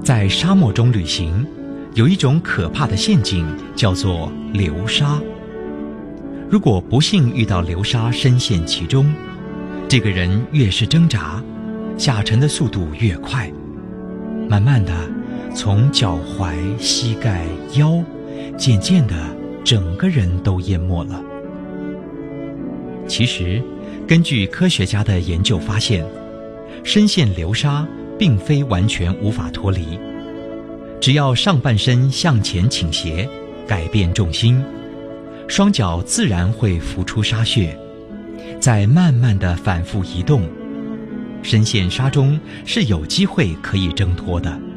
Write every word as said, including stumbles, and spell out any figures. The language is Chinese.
在沙漠中旅行，有一种可怕的陷阱，叫做流沙。如果不幸遇到流沙深陷其中，这个人越是挣扎，下沉的速度越快，慢慢的从脚踝、膝盖、腰，渐渐的整个人都淹没了。其实根据科学家的研究发现，深陷流沙并非完全无法脱离，只要上半身向前倾斜，改变重心，双脚自然会浮出沙穴，再慢慢地反复移动，深陷沙中是有机会可以挣脱的。